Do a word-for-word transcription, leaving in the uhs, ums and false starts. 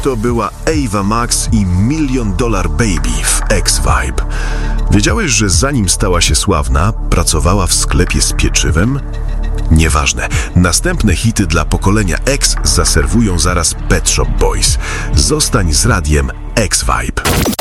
To była Ava Max i Million Dollar Baby w X-Vibe. Wiedziałeś, że zanim stała się sławna, pracowała w sklepie z pieczywem? Nieważne. Następne hity dla pokolenia X zaserwują zaraz Pet Shop Boys. Zostań z radiem X-Vibe.